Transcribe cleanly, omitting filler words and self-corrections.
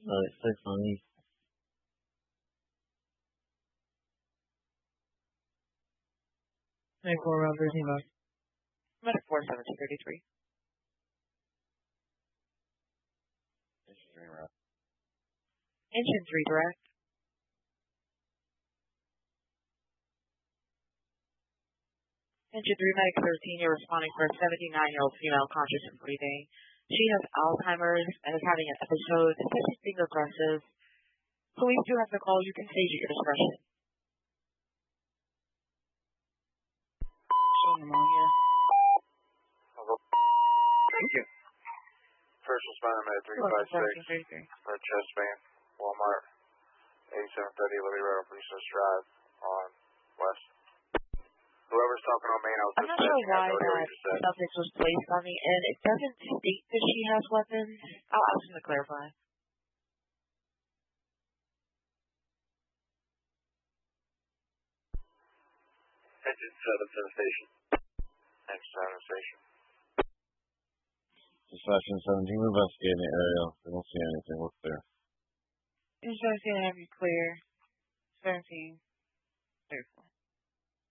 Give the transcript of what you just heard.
6 on East. Hey, 4 around 13 bucks. Medic 41733. Engine 3 direct. Engine 3 Medic 13, you're responding for a 79-year-old female conscious and breathing. She has Alzheimer's and is having an episode, especially being aggressive. Police do have to call. You can stage at your discretion. Pneumonia. Thank you. First responder med 356 for chest pain, Walmart, 8730 Lily Road, Resource Drive on West. Whoever's talking on main, I was I'm not sure why that subject was placed on the end. It doesn't state that she has weapons. I'll ask him to clarify. Engine 7 to the station. Engine 7 to the station. Dispatching 17, we're investigating the area. We don't see anything. What's there? Engine 17 have you clear. 17. 34.